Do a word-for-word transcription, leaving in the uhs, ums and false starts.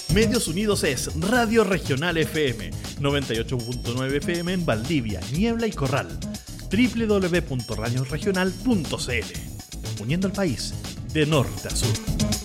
Medios Unidos es Radio Regional F M, noventa y ocho punto nueve F M en Valdivia, Niebla y Corral. doble u doble u doble u punto radio regional punto c l. Uniendo al país de norte a sur.